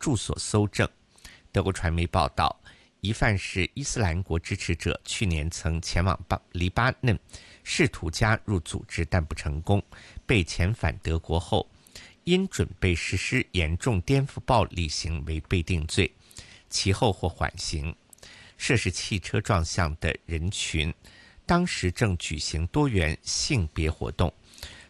住所搜证。德国传媒报道，疑犯是伊斯兰国支持者，去年曾前往黎巴嫩，试图加入组织但不成功，被遣返德国后，因准备实施严重颠覆暴力行为被定罪，其后获缓刑。涉事汽车撞向的人群当时正举行多元性别活动，